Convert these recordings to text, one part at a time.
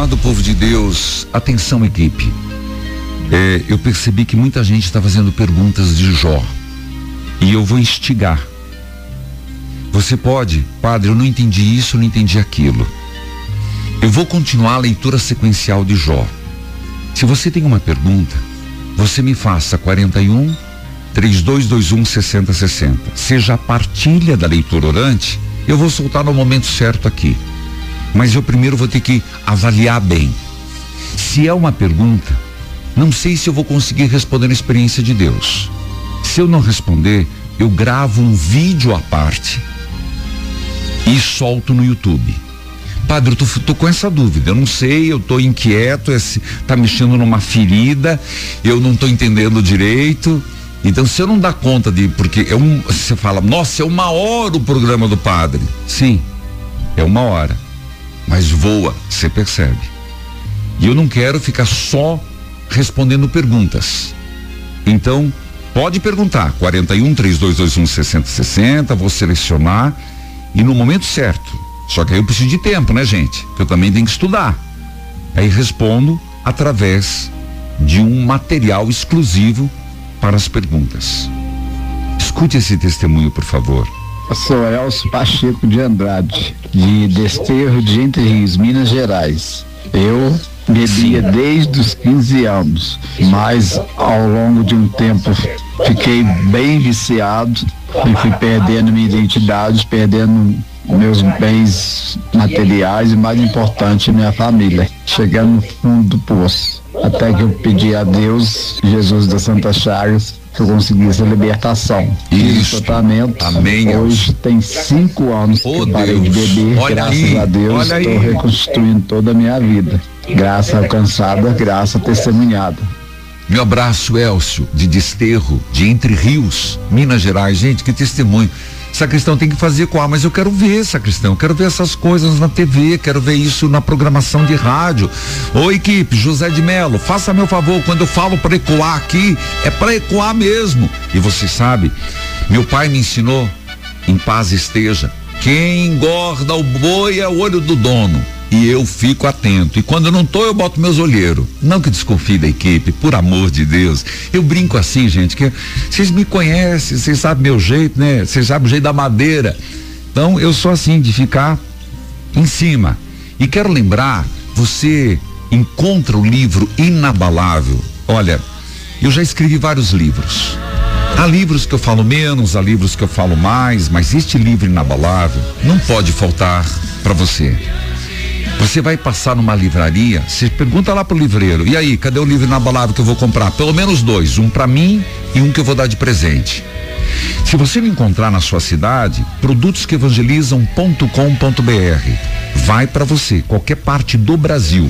Amado povo de Deus, atenção equipe. Eu percebi que muita gente está fazendo perguntas de Jó. E eu vou instigar. Você pode, padre, eu não entendi isso, não entendi aquilo. Eu vou continuar a leitura sequencial de Jó. Se você tem uma pergunta, você me faça 41 3221 6060. Seja a partilha da leitura orante, eu vou soltar no momento certo aqui. Mas eu primeiro vou ter que avaliar bem. Se é uma pergunta, não sei se eu vou conseguir responder na experiência de Deus. Se eu não responder, eu gravo um vídeo à parte e solto no YouTube. Padre, eu tô com essa dúvida, eu não sei, eu tô inquieto, tá mexendo numa ferida, eu não tô entendendo direito. Então, se eu não dar conta porque você fala, nossa, é 1 hora o programa do padre. Sim, é 1 hora, mas voa, você percebe. E eu não quero ficar só respondendo perguntas. Então, pode perguntar, 41 3221 6060, vou selecionar e no momento certo. Só que aí eu preciso de tempo, né, gente? Que eu também tenho que estudar. Aí respondo através de um material exclusivo para as perguntas. Escute esse testemunho, por favor. Eu sou Elcio Pacheco de Andrade, de Desterro de Entre Rios, Minas Gerais. Eu bebia desde os 15 anos, mas ao longo de um tempo fiquei bem viciado e fui perdendo minha identidade, perdendo meus bens materiais e, mais importante, minha família, chegando no fundo do poço, até que eu pedi a Deus, Jesus das Santas Chagas, que eu conseguisse a libertação. Isso. Tratamento. Amém. Hoje tem 5 anos que eu parei de beber. Olha graças aí. a Deus estou reconstruindo toda a minha vida. Graça alcançada, graça testemunhada. Meu abraço, Elcio, de Desterro, de Entre Rios, Minas Gerais. Gente, que testemunho. Sacristão tem que fazer mas eu quero ver, sacristão, eu quero ver essas coisas na TV, quero ver isso na programação de rádio. Ô equipe, José de Melo, faça meu favor, quando eu falo para ecoar aqui, é para ecoar mesmo. E você sabe, meu pai me ensinou, em paz esteja, quem engorda o boi é o olho do dono. E eu fico atento. E quando eu não tô, eu boto meus olheiros. Não que desconfie da equipe, por amor de Deus. Eu brinco assim, gente, que vocês me conhecem, vocês sabem meu jeito, né? Vocês sabem o jeito da madeira. Então, eu sou assim, de ficar em cima. E quero lembrar, você encontra o livro Inabalável. Olha, eu já escrevi vários livros. Há livros que eu falo menos, há livros que eu falo mais, mas este livro Inabalável não pode faltar para você. Você vai passar numa livraria, você pergunta lá pro livreiro, e aí, cadê o livro Inabalável que eu vou comprar? Pelo menos 2, um para mim e um que eu vou dar de presente. Se você não encontrar na sua cidade, produtosqueevangelizam.com.br vai para você, qualquer parte do Brasil,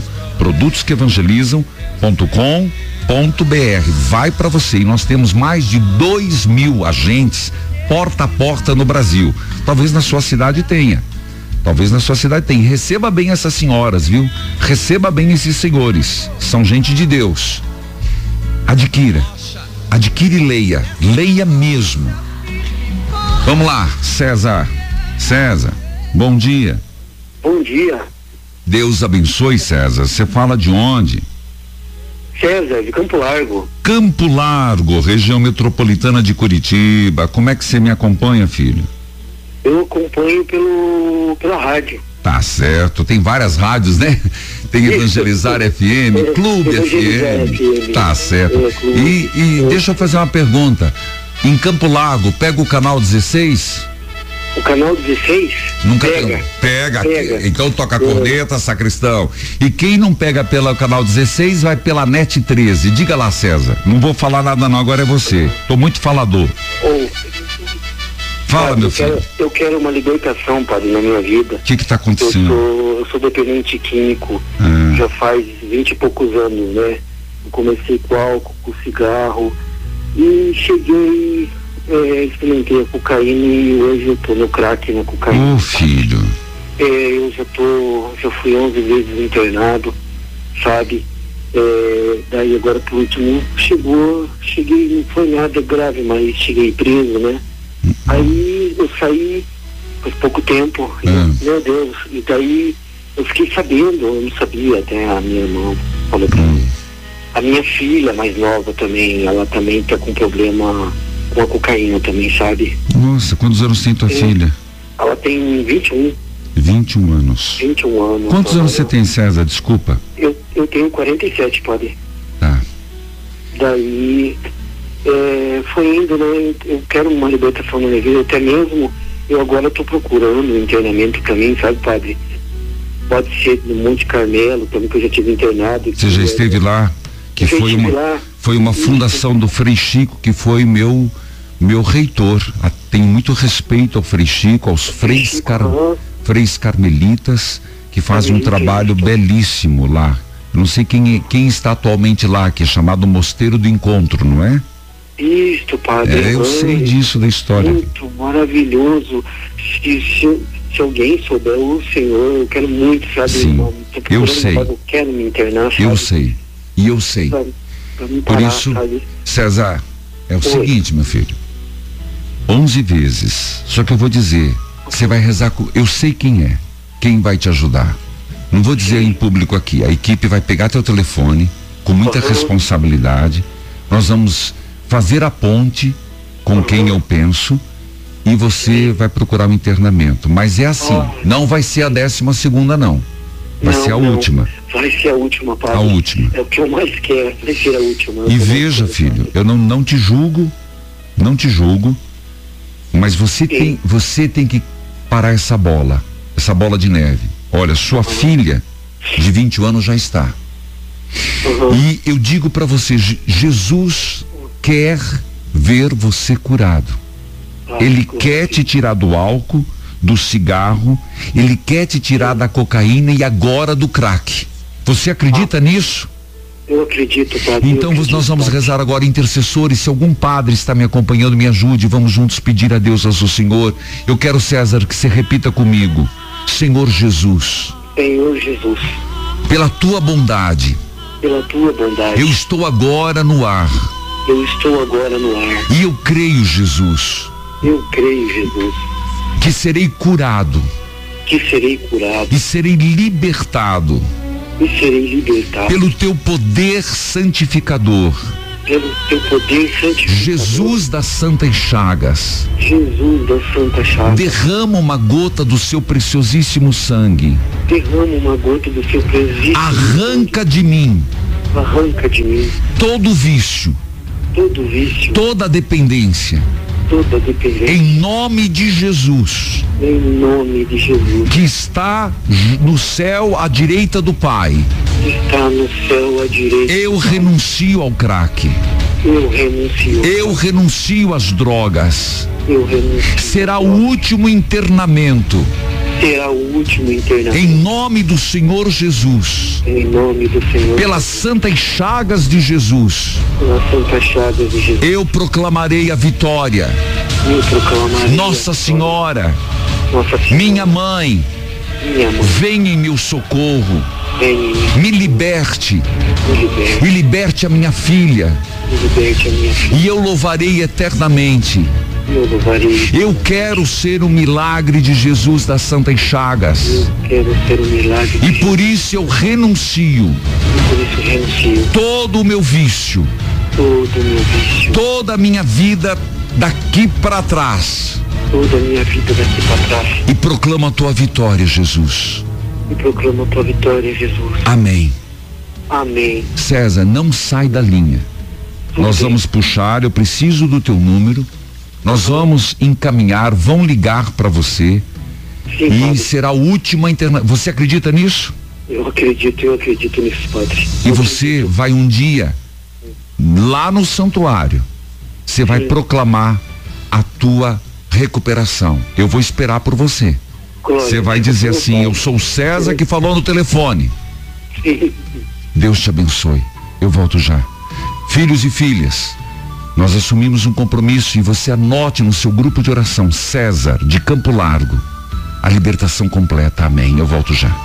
produtosqueevangelizam.com.br vai para você, e nós temos mais de 2.000 agentes porta a porta no Brasil. Talvez na sua cidade tenha. Receba bem essas senhoras, viu? Receba bem esses senhores. São gente de Deus. Adquira e leia. Leia mesmo. Vamos lá, César, bom dia. Bom dia. Deus abençoe, César. Você fala de onde? César, de Campo Largo. Campo Largo, região metropolitana de Curitiba. Como é que você me acompanha, filho? Eu acompanho pela rádio. Tá certo, tem várias rádios, né? Tem Evangelizar FM, Clube FM. Tá certo. E deixa eu fazer uma pergunta. Em Campo Largo, pega o canal 16? O canal 16? Nunca pega. Então toca a corneta, sacristão. E quem não pega pelo canal 16 vai pela NET 13. Diga lá, César. Não vou falar nada não, agora é você. Tô muito falador. Fala, padre, meu filho. Eu quero uma libertação, padre, na minha vida. O que tá acontecendo? Eu sou dependente químico, já faz 20 e poucos anos, né? Eu comecei com álcool, com cigarro, e cheguei, experimentei a cocaína e hoje eu tô no crack, na cocaína. Ô, filho. Eu já fui 11 vezes internado, sabe? Daí agora por último cheguei, não foi nada grave, mas cheguei preso, né? Aí eu saí faz pouco tempo, meu Deus, e daí Eu fiquei sabendo, eu não sabia, até a minha irmã falou pra mim. A minha filha mais nova também, ela também tá com problema com a cocaína também, sabe? Nossa, quantos anos tem tua filha? Ela tem 21. 21 anos. 21 anos. Quantos anos você tem, César? Desculpa. Eu tenho 47, padre. Tá. Daí, foi indo, né? Eu quero uma libertação na minha vida, até mesmo eu agora tô procurando um internamento também, sabe, padre? Pode ser no Monte Carmelo, também, que eu já tive internado. Você já esteve lá? Que foi uma fundação do Frei Chico, que foi meu reitor. Tenho muito respeito ao Frei Chico, aos freis carmelitas, que fazem um trabalho belíssimo lá. Não sei quem está atualmente lá, que é chamado Mosteiro do Encontro, não é? Isso, padre. Eu sei disso da história. Muito maravilhoso. Se alguém souber o Senhor, eu quero muito, sabe? Sim, eu sei. Eu quero me internar, sabe? Eu sei. E eu sei. Pra por isso, sabe? César, é o seguinte, meu filho. 11 vezes. Só que eu vou dizer, você vai rezar com... Eu sei quem vai te ajudar. Não vou dizer em público aqui. A equipe vai pegar teu telefone com muita responsabilidade. Nós vamos fazer a ponte com quem eu penso e você vai procurar um internamento. Mas é assim, não vai ser a 12ª, não. Vai ser a última. Vai ser a última, padre. A última. É o que eu mais quero, vai ser a última. E veja, filho, eu não te julgo, mas você tem que parar essa bola de neve. Olha, sua filha de 21 anos já está. E eu digo para você, Jesus quer ver você curado. Ele quer te tirar do álcool, do cigarro, ele quer te tirar da cocaína e agora do crack. Você acredita nisso? Eu acredito, padre. Então nós vamos rezar agora, intercessores. Se algum padre está me acompanhando, me ajude. Vamos juntos pedir a Deus, ao Senhor. Eu quero, César, que você repita comigo. Senhor Jesus. Senhor Jesus. Pela tua bondade. Pela tua bondade. Eu estou agora no ar. Eu estou agora no ar. E eu creio, Jesus. Eu creio, Jesus. Que serei curado. Que serei curado. E serei libertado. E serei libertado. Pelo teu poder santificador. Pelo teu poder santificador. Jesus das Santas Chagas. Jesus das Santas Chagas. Derrama uma gota do seu preciosíssimo sangue. Derrama uma gota do seu preciosíssimo Arranca sangue. de mim. Arranca de mim. Todo vício. Todo vício. Toda dependência. Toda dependência. Em nome de Jesus. Em nome de Jesus. Que está no céu à direita do Pai. Está no céu à direita. Eu renuncio ao crack. Eu renuncio. Eu renuncio às drogas. Eu renuncio. Será o último internamento. Será o último internamento. Em nome do Senhor Jesus. Em nome do Senhor. Pelas santas chagas de Jesus. Pelas santas chagas de Jesus. Eu proclamarei a vitória. Eu proclamarei. Nossa Senhora. Nossa Senhora. Minha mãe. Minha mãe. Venha em meu socorro. Venha. Me liberte. Me liberte. E liberte a minha filha. Me liberte a minha filha. E eu louvarei eternamente. Eu louvarei. Eu quero ser o milagre de Jesus das Santas Chagas. Eu quero ser o milagre de E por isso eu renuncio. E por isso renuncio. Todo o meu vício. Todo o meu vício. Toda a minha vida daqui para trás. Toda a minha vida daqui para trás. E proclamo a tua vitória, Jesus. E proclamo a tua vitória, Jesus. Amém. Amém. César, não sai da linha. Nós vamos puxar, eu preciso do teu número. Nós vamos encaminhar, vão ligar para você. Sim, e padre. será a última internação. Você acredita nisso? Eu acredito nisso, padre. E você vai um dia lá no santuário. Você vai proclamar a tua recuperação. Eu vou esperar por você. Você vai dizer assim: eu sou o César que falou no telefone. Sim. Deus te abençoe. Eu volto já. Filhos e filhas, nós assumimos um compromisso e você anote no seu grupo de oração: César de Campo Largo, a libertação completa. Amém. Eu volto já.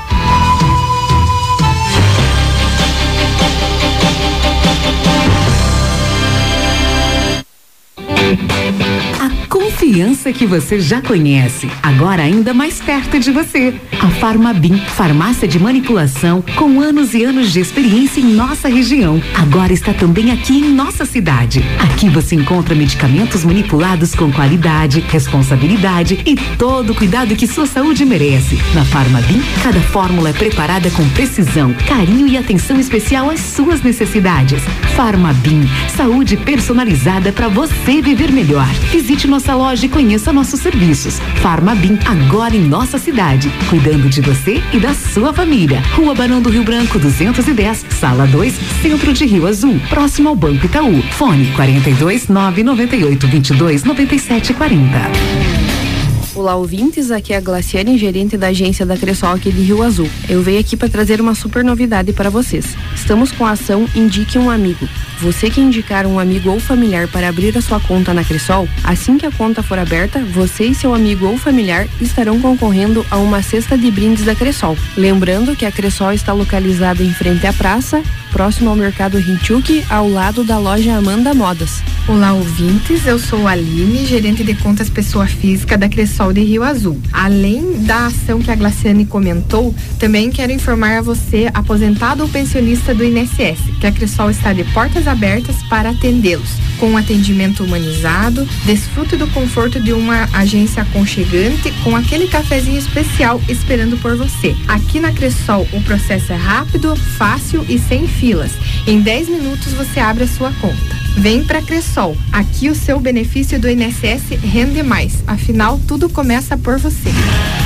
confiança que você já conhece, agora ainda mais perto de você. A Farmabim, farmácia de manipulação com anos e anos de experiência em nossa região. Agora está também aqui em nossa cidade. Aqui você encontra medicamentos manipulados com qualidade, responsabilidade e todo o cuidado que sua saúde merece. Na Farmabim, cada fórmula é preparada com precisão, carinho e atenção especial às suas necessidades. Farmabim, saúde personalizada para você viver melhor. Visite nossa loja e conheça nossos serviços. Farmabim, agora em nossa cidade, cuidando de você e da sua família. Rua Barão do Rio Branco 210, Sala 2, Centro de Rio Azul, próximo ao Banco Itaú. Fone 42 998 22 97 40. Olá, ouvintes, aqui é a Glaciane, gerente da agência da Cressol aqui de Rio Azul. Eu venho aqui para trazer uma super novidade para vocês. Estamos com a ação Indique um Amigo. Você que indicar um amigo ou familiar para abrir a sua conta na Cressol, assim que a conta for aberta, você e seu amigo ou familiar estarão concorrendo a uma cesta de brindes da Cressol. Lembrando que a Cressol está localizada em frente à praça, próximo ao Mercado Rinchuk, ao lado da loja Amanda Modas. Olá, ouvintes, eu sou a Aline, gerente de contas pessoa física da Cressol de Rio Azul. Além da ação que a Glaciane comentou, também quero informar a você, aposentado ou pensionista do INSS, que a Cressol está de portas abertas para atendê-los, com um atendimento humanizado. Desfrute do conforto de uma agência aconchegante, com aquele cafezinho especial esperando por você. Aqui na Cressol, o processo é rápido, fácil e sem filas. Em 10 minutos você abre a sua conta. Vem pra Cressol. Aqui o seu benefício do INSS rende mais. Afinal, tudo começa por você.